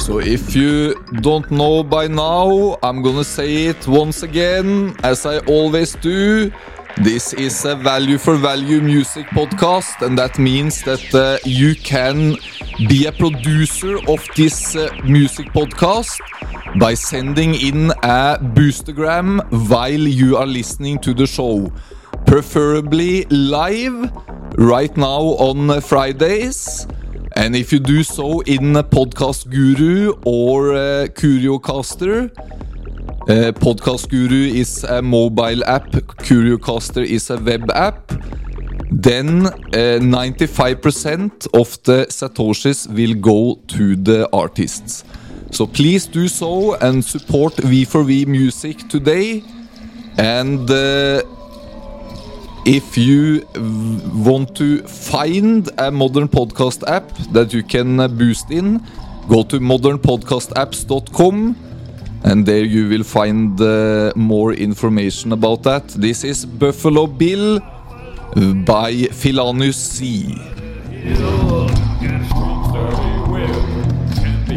So if you don't know by now, I'm gonna say it once again, as I always do. This is a value for value music podcast, and that means that you can be a producer of this music podcast by sending in a boostergram while you are listening to the show. Preferably live, right now on Fridays. And if you do so in Podcast Guru or Curiocaster, Podcast Guru is a mobile app, Curiocaster is a web app, then 95% of the Satoshis will go to the artists. So please do so and support V4V Music today. And if you want to find a modern podcast app that you can boost in, go to modernpodcastapps.com and there you will find more information about that. This is Buffalo Bill by Philanus C.